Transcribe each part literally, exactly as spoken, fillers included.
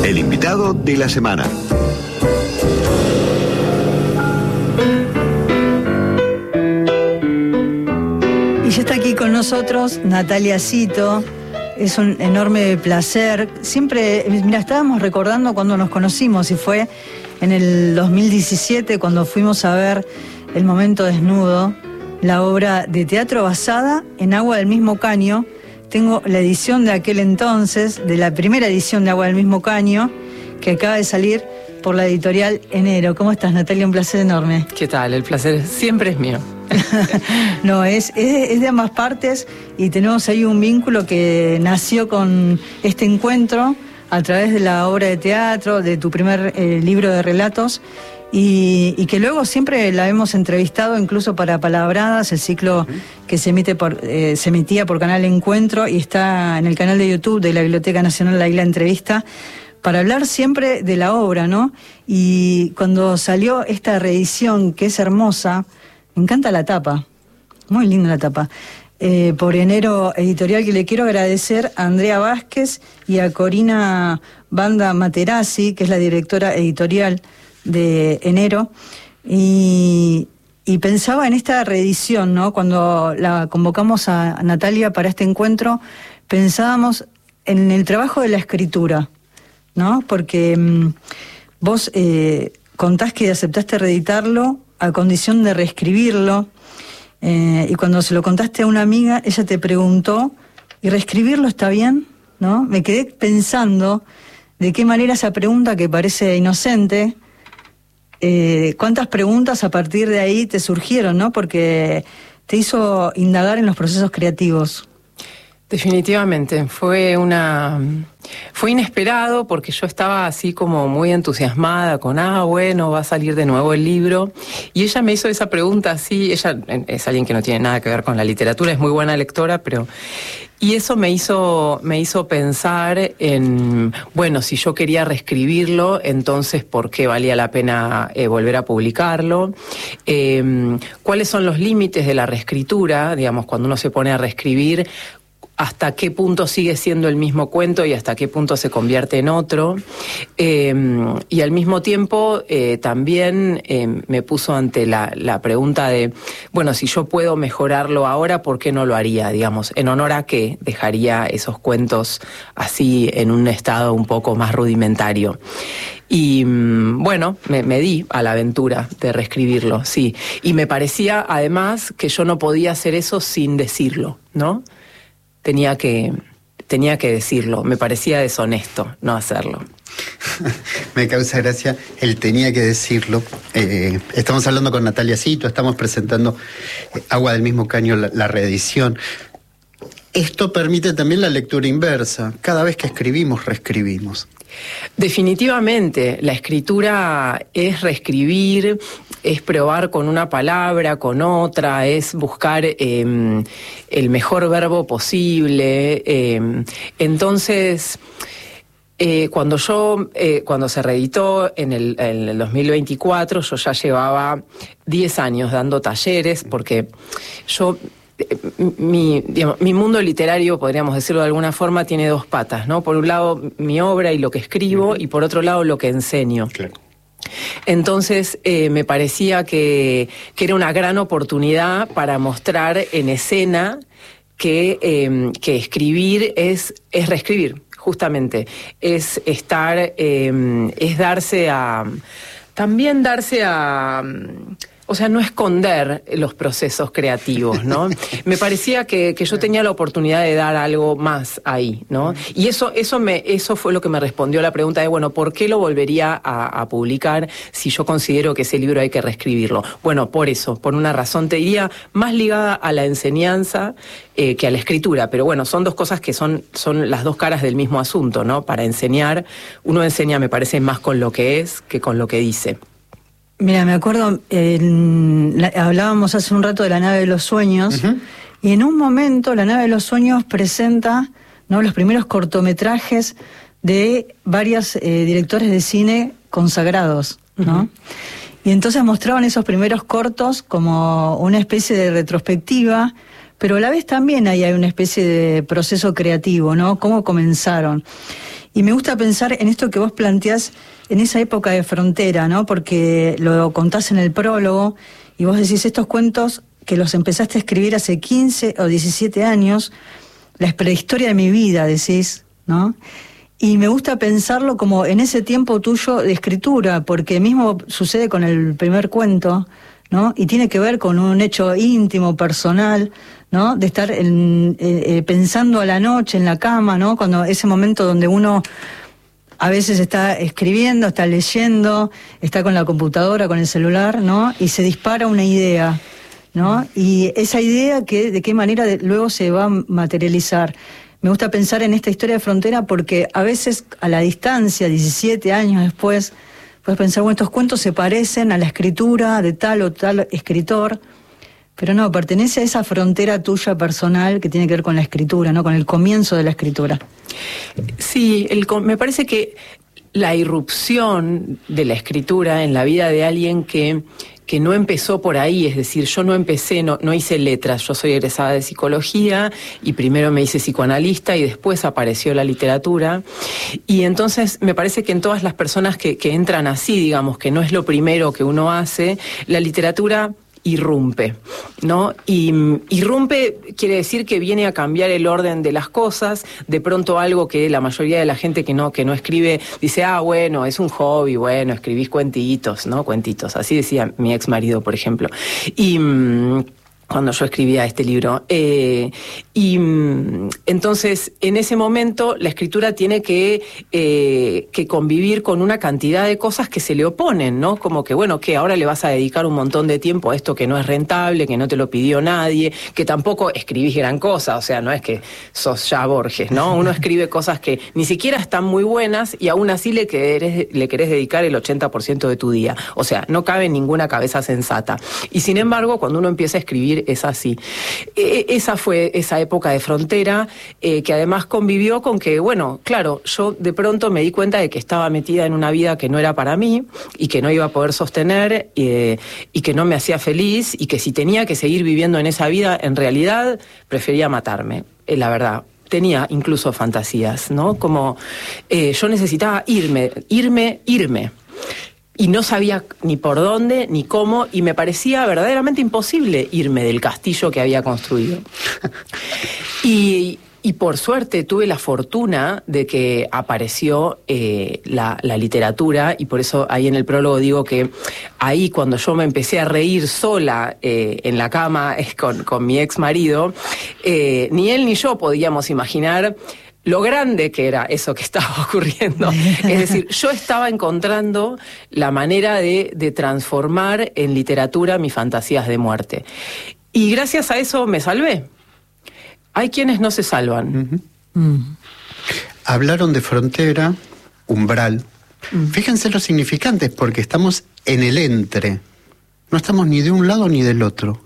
El invitado de la semana. Y ya está aquí con nosotros Natalia Cito. Es un enorme placer. Siempre, mira, estábamos recordando cuando nos conocimos y fue en el dos mil diecisiete cuando fuimos a ver El Momento Desnudo, la obra de teatro basada en Agua del Mismo Caño. Tengo la edición de aquel entonces, de la primera edición de Agua del Mismo Caño, que acaba de salir por la editorial Enero. ¿Cómo estás, Natalia? Un placer enorme. ¿Qué tal? El placer siempre es mío. No, es, es, es de ambas partes y tenemos ahí un vínculo que nació con este encuentro a través de la obra de teatro, de tu primer eh, libro de relatos y, y que luego siempre la hemos entrevistado incluso para Palabradas, el ciclo que se emite por eh, se emitía por Canal Encuentro y está en el canal de YouTube de la Biblioteca Nacional La Isla Entrevista, para hablar siempre de la obra, ¿no? Y cuando salió esta reedición, que es hermosa, me encanta la tapa, muy linda la tapa, eh, por Enero Editorial, que le quiero agradecer a Andrea Vázquez y a Corina Banda Materazzi, que es la directora editorial de Enero, y, y pensaba en esta reedición, ¿no? Cuando la convocamos a Natalia para este encuentro, pensábamos en el trabajo de la escritura, ¿no? Porque mmm, vos eh, contás que aceptaste reeditarlo a condición de reescribirlo, eh, y cuando se lo contaste a una amiga, ella te preguntó, ¿y reescribirlo está bien? ¿No? Me quedé pensando de qué manera esa pregunta que parece inocente, eh, cuántas preguntas a partir de ahí te surgieron, ¿no? Porque te hizo indagar en los procesos creativos. Definitivamente, fue una fue inesperado porque yo estaba así como muy entusiasmada con, ah, bueno, va a salir de nuevo el libro, y ella me hizo esa pregunta así. Ella es alguien que no tiene nada que ver con la literatura, es muy buena lectora, pero y eso me hizo me hizo pensar en, bueno, si yo quería reescribirlo, entonces ¿por qué valía la pena eh, volver a publicarlo? Eh, ¿Cuáles son los límites de la reescritura? Digamos, cuando uno se pone a reescribir, hasta qué punto sigue siendo el mismo cuento y hasta qué punto se convierte en otro. Eh, y al mismo tiempo eh, también eh, me puso ante la, la pregunta de, bueno, si yo puedo mejorarlo ahora, ¿por qué no lo haría? Digamos, ¿en honor a qué dejaría esos cuentos así en un estado un poco más rudimentario? Y bueno, me, me di a la aventura de reescribirlo, sí. Y me parecía además que yo no podía hacer eso sin decirlo, ¿no? Tenía que, tenía que decirlo, me parecía deshonesto no hacerlo. Me causa gracia el tenía que decirlo. Eh, estamos hablando con Natalia Cito, estamos presentando Agua del Mismo Caño, la, la reedición. Esto permite también la lectura inversa. Cada vez que escribimos, reescribimos. Definitivamente, la escritura es reescribir, es probar con una palabra, con otra, es buscar eh, el mejor verbo posible. Eh, entonces, eh, cuando yo, eh, cuando se reeditó en el, en el dos mil veinticuatro, yo ya llevaba diez años dando talleres, porque yo... Mi, digamos, mi mundo literario, podríamos decirlo de alguna forma, tiene dos patas, ¿no? Por un lado, mi obra y lo que escribo, y por otro lado, lo que enseño. Claro. Entonces, eh, me parecía que, que era una gran oportunidad para mostrar en escena que, eh, que escribir es, es reescribir, justamente. Es estar, eh, es darse a... También darse a... O sea, no esconder los procesos creativos, ¿no? Me parecía que, que yo tenía la oportunidad de dar algo más ahí, ¿no? Y eso, eso, me, eso fue lo que me respondió a la pregunta de, bueno, ¿por qué lo volvería a, a publicar si yo considero que ese libro hay que reescribirlo? Bueno, por eso, por una razón, te diría, más ligada a la enseñanza eh, que a la escritura. Pero bueno, son dos cosas que son, son las dos caras del mismo asunto, ¿no? Para enseñar, uno enseña, me parece, más con lo que es que con lo que dice. Mira, me acuerdo, eh, la, hablábamos hace un rato de La Nave de los Sueños, uh-huh. y en un momento La Nave de los Sueños presenta, ¿no?, los primeros cortometrajes de varios eh, directores de cine consagrados, ¿no? Uh-huh. Y entonces mostraban esos primeros cortos como una especie de retrospectiva, pero a la vez también ahí hay una especie de proceso creativo, ¿no? Cómo comenzaron. Y me gusta pensar en esto que vos planteás en esa época de frontera, ¿no? Porque lo contás en el prólogo y vos decís estos cuentos que los empezaste a escribir hace quince o diecisiete años, la prehistoria de mi vida, decís, ¿no? Y me gusta pensarlo como en ese tiempo tuyo de escritura, porque mismo sucede con el primer cuento, ¿no? Y tiene que ver con un hecho íntimo, personal, ¿no? De estar en, eh, pensando a la noche en la cama, ¿no? Cuando ese momento donde uno a veces está escribiendo, está leyendo, está con la computadora, con el celular, ¿no? Y se dispara una idea, ¿no? Y esa idea, que de qué manera de, luego se va a materializar. Me gusta pensar en esta historia de frontera porque a veces a la distancia, diecisiete años después, puedes pensar, bueno, estos cuentos se parecen a la escritura de tal o tal escritor, pero no, pertenece a esa frontera tuya personal que tiene que ver con la escritura, ¿no? Con el comienzo de la escritura. Sí, el, me parece que la irrupción de la escritura en la vida de alguien que, que no empezó por ahí, es decir, yo no empecé, no, no hice letras, yo soy egresada de psicología y primero me hice psicoanalista y después apareció la literatura, y entonces me parece que en todas las personas que, que entran así, digamos, que no es lo primero que uno hace, la literatura irrumpe, ¿no? Y irrumpe quiere decir que viene a cambiar el orden de las cosas, de pronto algo que la mayoría de la gente que no, que no escribe dice, ah, bueno, es un hobby, bueno, escribís cuentitos, ¿no? Cuentitos, así decía mi ex marido, por ejemplo. Y mmm, cuando yo escribía este libro. Eh, y mmm, entonces, en ese momento, la escritura tiene que, eh, que convivir con una cantidad de cosas que se le oponen, ¿no? Como que, bueno, que ahora le vas a dedicar un montón de tiempo a esto que no es rentable, que no te lo pidió nadie, que tampoco escribís gran cosa, o sea, no es que sos ya Borges, ¿no? Uno escribe cosas que ni siquiera están muy buenas y aún así le querés, le querés dedicar el ochenta por ciento de tu día. O sea, no cabe en ninguna cabeza sensata. Y sin embargo, cuando uno empieza a escribir, es así. Eh, esa fue esa época de frontera, eh, que además convivió con que, bueno, claro, yo de pronto me di cuenta de que estaba metida en una vida que no era para mí y que no iba a poder sostener, eh, y que no me hacía feliz, y que si tenía que seguir viviendo en esa vida, en realidad prefería matarme, eh, la verdad. Tenía incluso fantasías, ¿no? Como eh, yo necesitaba irme, irme, irme. Y no sabía ni por dónde, ni cómo, y me parecía verdaderamente imposible irme del castillo que había construido. Y, y por suerte tuve la fortuna de que apareció eh, la, la literatura, y por eso ahí en el prólogo digo que ahí cuando yo me empecé a reír sola eh, en la cama eh, con, con mi ex marido, eh, ni él ni yo podíamos imaginar lo grande que era eso que estaba ocurriendo. Es decir, yo estaba encontrando la manera de, de transformar en literatura mis fantasías de muerte. Y gracias a eso me salvé. Hay quienes no se salvan. Uh-huh. Mm. Hablaron de frontera, umbral. Mm. Fíjense los significantes, porque estamos en el entre. No estamos ni de un lado ni del otro.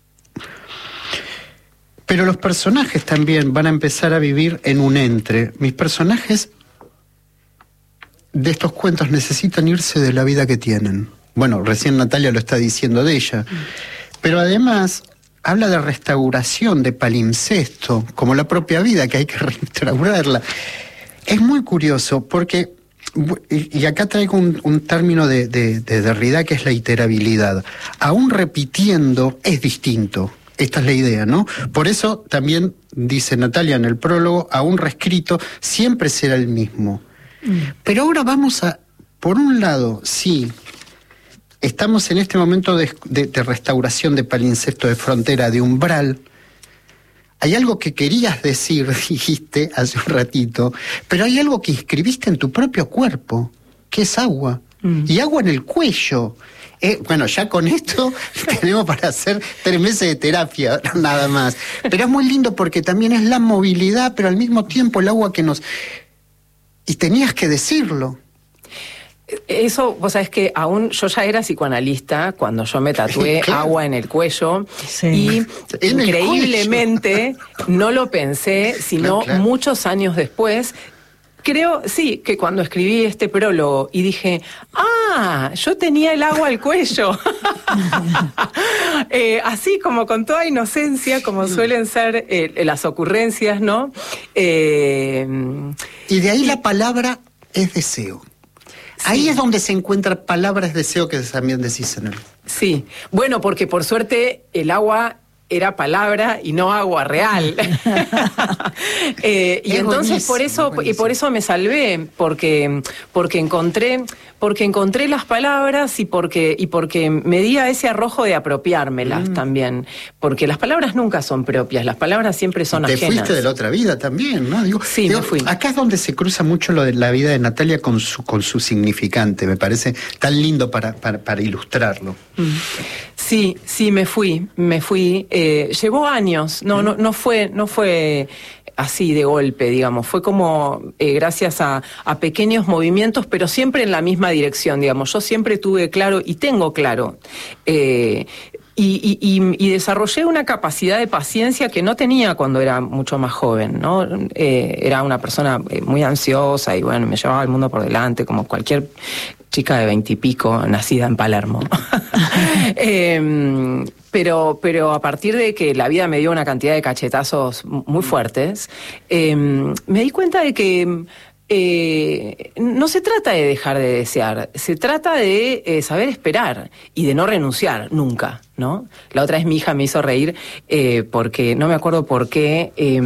Pero los personajes también van a empezar a vivir en un entre. Mis personajes de estos cuentos necesitan irse de la vida que tienen. Bueno, recién Natalia lo está diciendo de ella. Pero además habla de restauración, de palimpsesto, como la propia vida, que hay que restaurarla. Es muy curioso porque, y acá traigo un, un término de, de, de Derrida, que es la iterabilidad. Aún repitiendo es distinto. Esta es la idea, ¿no? Por eso también dice Natalia en el prólogo, aún reescrito, siempre será el mismo. Mm. Pero ahora vamos a, por un lado, sí, estamos en este momento de, de, de restauración, de palimpsesto, de frontera, de umbral. Hay algo que querías decir, dijiste hace un ratito, pero hay algo que inscribiste en tu propio cuerpo, que es agua. Mm. Y agua en el cuello. Eh, bueno, ya con esto tenemos para hacer tres meses de terapia, nada más. Pero es muy lindo porque también es la movilidad, pero al mismo tiempo el agua que nos... Y tenías que decirlo. Eso, vos sabés que aún yo ya era psicoanalista cuando yo me tatué claro. agua en el cuello, sí. y en increíblemente no lo pensé, sino no, claro. muchos años después. Creo, sí, que cuando escribí este prólogo y dije, ah, yo tenía el agua al cuello. eh, así como con toda inocencia, como suelen ser eh, las ocurrencias, ¿no? Eh, y de ahí y, la palabra es deseo. Sí. Ahí es donde se encuentra palabras deseo que también decís en el... Sí, bueno, porque por suerte el agua era palabra y no agua real. eh, y es entonces por eso y por eso me salvé, porque porque encontré porque encontré las palabras y porque y porque me di a ese arrojo de apropiármelas mm. también, porque las palabras nunca son propias, las palabras siempre son Te ajenas. Te fuiste de la otra vida también, ¿no? Digo, sí, digo, me fui. Acá es donde se cruza mucho lo de la vida de Natalia con su con su significante, me parece tan lindo para para, para ilustrarlo. Mm. Sí, sí, me fui, me fui. Eh, llevó años, no, no, no fue, no fue así de golpe, digamos. Fue como eh, gracias a, a pequeños movimientos, pero siempre en la misma dirección, digamos. Yo siempre tuve claro y tengo claro. Eh, Y, y, y desarrollé una capacidad de paciencia que no tenía cuando era mucho más joven, ¿no? Eh, era una persona muy ansiosa y bueno, me llevaba el mundo por delante, como cualquier chica de veintipico, nacida en Palermo. eh, pero, pero a partir de que la vida me dio una cantidad de cachetazos muy fuertes, eh, me di cuenta de que Eh, no se trata de dejar de desear, se trata de eh, saber esperar y de no renunciar nunca, ¿no? La otra vez mi hija me hizo reír eh, porque no me acuerdo por qué, eh,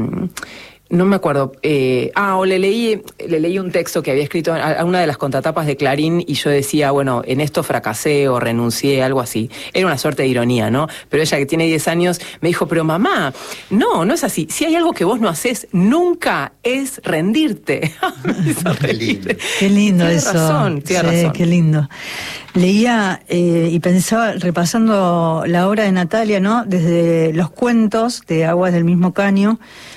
no me acuerdo, eh, ah, o le leí, le leí un texto que había escrito a, a una de las contratapas de Clarín y yo decía, bueno, en esto fracasé o renuncié, algo así. Era una suerte de ironía, ¿no? Pero ella, que tiene diez años, me dijo, pero mamá, no, no es así. Si hay algo que vos no haces, nunca es rendirte. Qué lindo, qué lindo tiene eso. Razón, tiene sí, razón. Qué lindo. Leía eh, y pensaba, repasando la obra de Natalia, ¿no? Desde los cuentos de Aguas del mismo caño,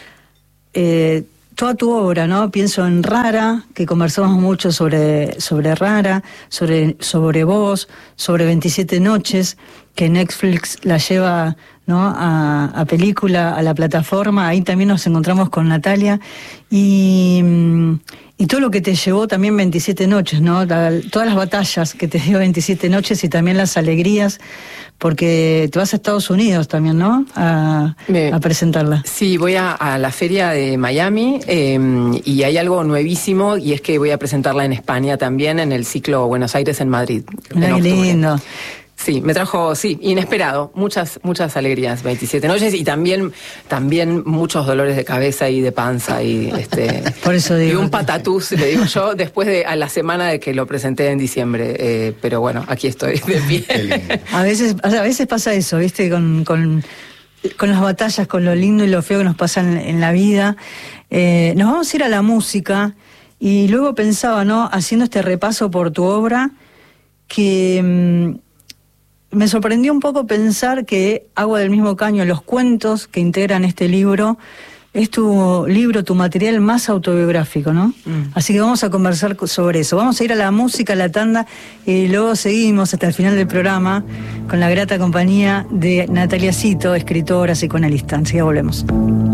Eh, toda tu obra, ¿no? Pienso en Rara, que conversamos mucho sobre, sobre Rara, sobre, sobre vos, sobre veintisiete noches, que Netflix la lleva, ¿no? a, a película, a la plataforma. Ahí también nos encontramos con Natalia. Y, y todo lo que te llevó también veintisiete noches, ¿no? La, todas las batallas que te dio veintisiete noches y también las alegrías, porque te vas a Estados Unidos también, ¿no? A, Me, a presentarla. Sí, voy a, a la feria de Miami eh, y hay algo nuevísimo y es que voy a presentarla en España también en el ciclo Buenos Aires en Madrid. Qué lindo. Sí, me trajo, sí, inesperado, muchas, muchas alegrías, veintisiete noches y también, también muchos dolores de cabeza y de panza y este. Por eso digo. Y un patatús, le digo yo, después de a la semana de que lo presenté en diciembre, eh, pero bueno, aquí estoy de pie. A veces, a veces pasa eso, viste, con, con, con las batallas, con lo lindo y lo feo que nos pasa en, en la vida. Eh, nos vamos a ir a la música y luego pensaba, ¿no? Haciendo este repaso por tu obra, que mmm, me sorprendió un poco pensar que Agua del mismo caño, los cuentos que integran este libro, es tu libro, tu material más autobiográfico, ¿no? Mm. Así que vamos a conversar sobre eso. Vamos a ir a la música, a la tanda, y luego seguimos hasta el final del programa con la grata compañía de Natalia Cito, escritora, psicoanalista. Así que volvemos.